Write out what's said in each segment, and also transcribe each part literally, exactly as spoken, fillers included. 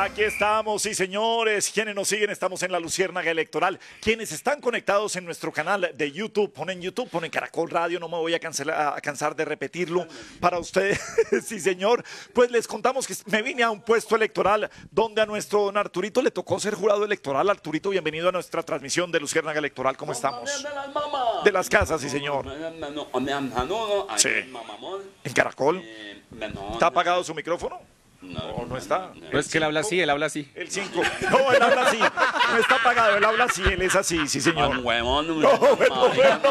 Aquí estamos, sí señores, quienes nos siguen estamos en la Luciérnaga Electoral, quienes están conectados en nuestro canal de YouTube, ponen YouTube, ponen Caracol Radio, no me voy a, cancelar, a cansar de repetirlo para ustedes, sí señor, pues les contamos que me vine a un puesto electoral donde a nuestro don Arturito le tocó ser jurado electoral. Arturito, bienvenido a nuestra transmisión de Luciérnaga Electoral, ¿cómo estamos? De las casas, sí señor. Sí. ¿En Caracol? ¿Está apagado su micrófono? No, no está. Pues que él habla así, él habla así. El cinco. No, él habla así. No está apagado, él habla así, él es así, sí señor. No, bueno, bueno.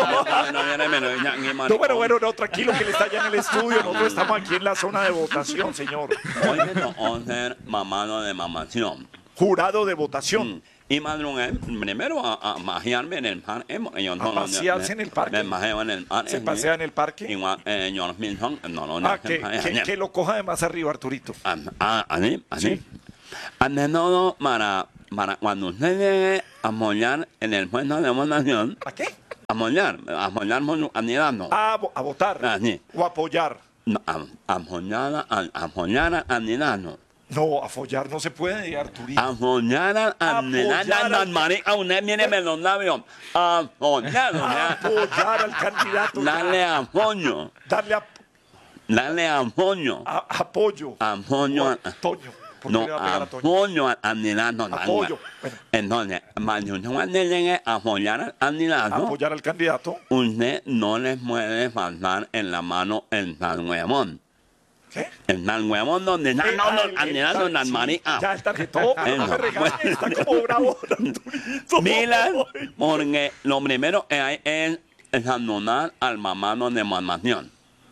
No, bueno, bueno, no, tranquilo que él está allá en el estudio. Nosotros estamos aquí en la zona de votación, señor. Hoy me tocó ser mamado de mamación. Jurado de votación. Y madrugué primero a, a pasearme en el parque. ¿A pasearse en el parque? Me paseo en el parque. ¿Se pasea en el parque? Igual, eh, yo no, no, no. Ah, que, que, que lo coja de más arriba, Arturito. Ah, ah, así, así. Sí. Ante todo, para, para cuando usted llegue a mollar en el puesto de votación. ¿A qué? A mollar, a mollar candidato. A, a votar. Así. O apoyar. No, a, a mollar, a, a mollar al candidato. No, a follar no se puede, Arturito. Apoyar al candidato. Marica, usted viene me los labios. Apoyar. Apoyar al candidato. Darle apoyo. Darle a, Darle apoyo. a, apoyo. Apoyo. a Toño. ¿Por qué No, le va a pegar a Toño? apoyo al candidato. Apoyo. Bueno, Entonces, cuando llegue a apoyar al candidato, apoyar al candidato. usted no le puede faltar en la mano el tal huevón. ¿Qué? El tal huevón donde no, no, no, el candidato en las maricas. Ya el tarjetón, Eh, no me no. regañes, está como bravo, Arturito. Mira, porque lo primero que hay es saludar al mamado de mamación.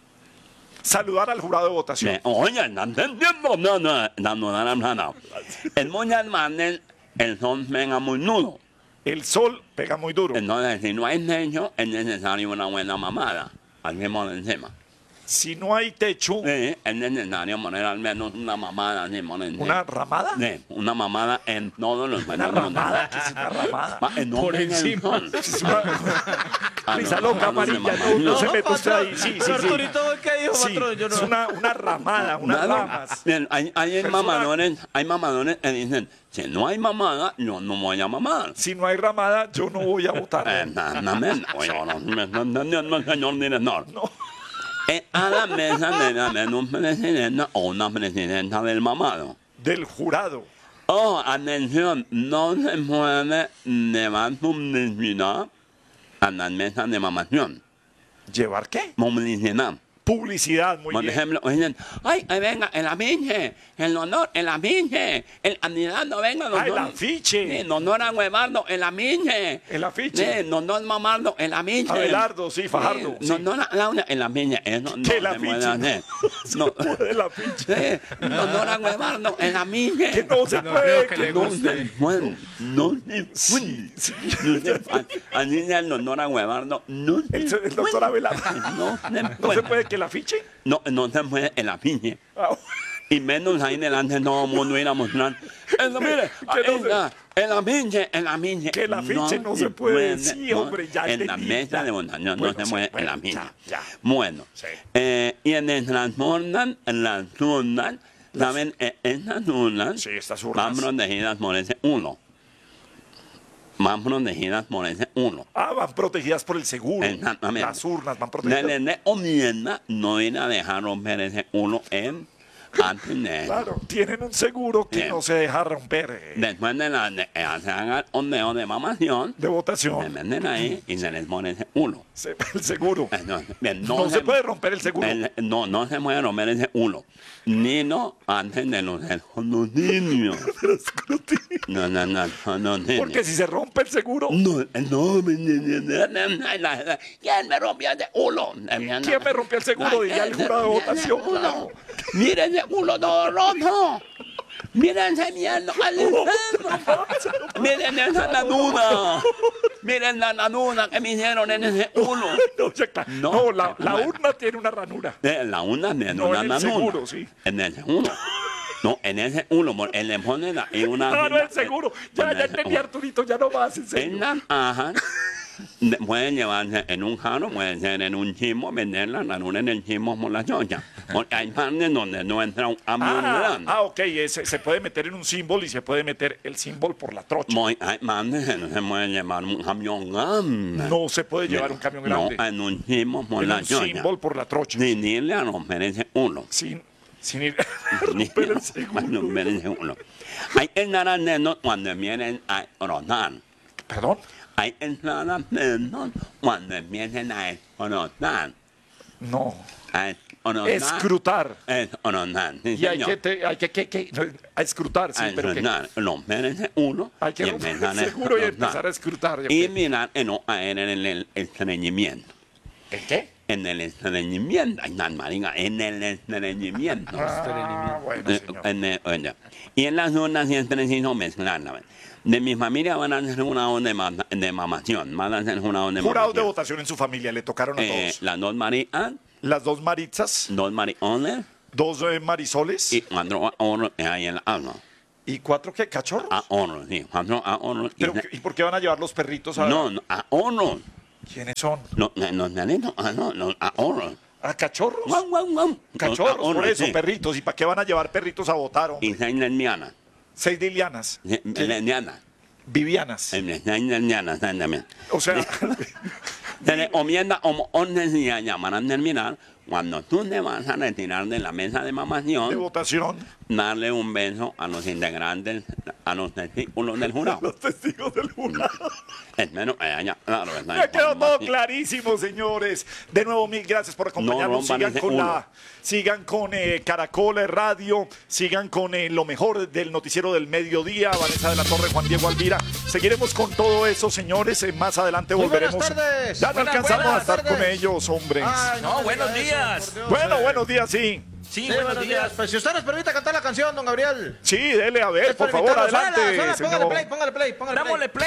Saludar al jurado de votación. Oye, no te entiendo, no, no, saludar al mamado. En muchas maneras, el sol pega muy nudo. El sol pega muy duro. Entonces, si no hay techo, es necesario una buena mamada. Al mismo encima. Si no hay techo, Sí, es necesario poner al menos una mamada así por encima. ¿una ramada? Sí, una mamada en todos los ¿Una ramada? ¿Qué es una ramada? Va, en Por en el encima. sol. Es una Ah, risa no, loca no, no, amarilla, no, no, no no, se mete usted ahí. Sí, sí, sí. Arturito, ¿qué dijo, Sí, patrón? Yo no. es una, una ramada, unas Nada. ramas. Bien, hay, hay Persona- mamadores, hay mamadores que dicen, si no hay mamada, yo no voy a mamar. Si no hay ramada, yo no voy a Eh, votar. na- na- men- oye, no, me está entendiendo el señor director. No. Eh, a la mesa debe haber un presidente o una presidenta del mamado. Del jurado. Oh, atención, no se puede llevar publicidad a las mesas de mamación. ¿Llevar qué? Publicidad. Publicidad, muy Por bien. ejemplo, dicen, ay, ahí venga, el afiche, el honor, el afiche, el candidato, venga, el Ah, el honor. afiche. Sí, el honor a Huevardo, el afiche. El afiche. Sí, el honor Mamardo, el afiche. Abelardo, sí, Fajardo. Sí, no, no, la, la, el afiche, eso no ¿Qué el se puede afiche? hacer. No, El afiche. sí, el honor a Huevardo, el afiche. Que no se No puede. creo que que le no guste. Bueno, no se puede. Sí, sí. No se puede. Así sea el honor a Huevardo, no se El, el doctor Abelardo. No se ¿No puede. se puede que el afiche? No, no se puede el afiche. Ah, Y menos ahí delante todo el mundo ir a mostrar. Eso, mire, Que no ahí está, el afiche, el afiche. Que el afiche no se puede. Sí, hombre, ya En la entendí, mesa ya. de votación Bueno, no se sí, puede el bueno, afiche. ya, ya. Bueno, Sí. eh, y en el transportan, en las urnas, ¿saben? Eh, Estas urnas Sí, estas van urnas. protegidas por ese uno. Van protegidas por ese uno. Ah, van protegidas por el seguro. Exactamente. Las urnas van Le protegidas. le recomienda no ir a dejar romper ese uno en antes de Claro, tienen un seguro que Sí. no se deja romper eh, Después de la de, eh, se haga el ondeo de mamación, de se votación. venden ahí y se les pone ese uno. Se- El seguro. Entonces, bien, No se puede romper el seguro. el- no, no se puede romper ese uno. Ni no antes de los escrutinios. No, no, no, no, no, no. Porque si se rompe el seguro, No, no, me- me- me- me- me- ¿quién me rompió ese uno? ¿quién me rompió el seguro? Diría el jurado de votación. Claro. Miren ese culo todo roto. Miren ese mierda al enfermo. Miren esa nanuna. Miren la nanuna que me hicieron en ese culo. No, ya está. No, No, la, se la puede. urna tiene una ranura. Eh, La una de No, una en el nanuna. seguro, sí. En ese uno. No, en ese uno, porque él le pone ahí una. Ah, no, el seguro. Ya, ya entendí, Arturito, ya no más, en En serio. la caja de- pueden llevarse en un jarro, puede ser en un chimo, venderla, la luna en el chimo por la chocha. Porque hay partes donde no entra un camión Ah, grande. ah, ok, ese- se puede meter en un símbolo y se puede meter el símbolo por la trocha. Muy- hay partes que no se puede llevar un camión grande. No se puede llevar un camión grande. No, en un chimo por En la un chocha. símbolo por la trocha. Sin irle a romper ese uno. Sin, sin ir Ni- romper el seguro. romper ese uno. Hay que estar atentos cuando vienen a rotar. Perdón. Hay que estar atentos cuando empiecen a escrotar. No. A escrotar. Escrutar. Escrotar, sí, Y hay señor. que, te- hay que, que, que- a escrutar, sí, A pero que escrotar, romper ese uno hay que y romper empezar el a seguro y escrotar. empezar a escrutar. ¿ok? Y mirar que no caer en el estreñimiento. ¿El qué? En el estreñimiento. Ay, no, marica, en el estreñimiento. Ah, bueno, Eh, señor. en el- oye. Y en las zonas sí es preciso mezclarla. De mi familia van a hacer una onda de, ma- de mamación. Van a hacer una onda de Jurados de mamación. votación en su familia, le tocaron a Eh, todos. las dos marias, Las dos maritzas, dos mariones dos eh, marisoles y cuatro ahorros que hay en la alma. y cuatro ¿qué? ¿Cachorros? Ahorros, sí. Cuatro ahorros. Y Pero, se- ¿y por qué van a llevar los perritos a no, no, ahorros. ¿Quiénes son? Los, los nenitos, ah, no, los ahorros. ¿A cachorros? Guau, guau, guau. Cachorros, Los por ahorros, eso, sí. perritos. ¿Y para qué van a llevar perritos a votar, hombre? Y seis lesbianas. Seis lilianas. Sí, lesbianas. Vivianas. Eh, seis lesbianas, seis lesbianas. O sea, Se le comienza como orden y llaman a terminar. Cuando tú te vas a retirar de la mesa de de mamación, votación. darle un beso a los integrantes, a los testículos del jurado. Los testigos del jurado. Espero que haya claro esa Me quedó todo información. clarísimo, señores. De nuevo, mil gracias por acompañarnos. rompan sigan ese con uno. la, sigan con eh, Caracol Radio, sigan con eh, lo mejor del noticiero del mediodía. Vanessa de la Torre, Juan Diego Alvira. Seguiremos con todo eso, señores. Eh, más adelante Muy buenas volveremos. tardes. Ya no Buenas, alcanzamos buenas a estar con tardes. ellos, hombres. Ay, No, me buenos diga días. eso, por Dios, bueno, eh. buenos días, sí. Sí, Sí, buenos, buenos días. días. Pues si usted nos permite cantar la canción, don Gabriel. Sí, dele a ver, Es por para favor, invitarlos. adelante, Suena, suena, póngale señor. play, póngale play, póngale play. Dámosle play.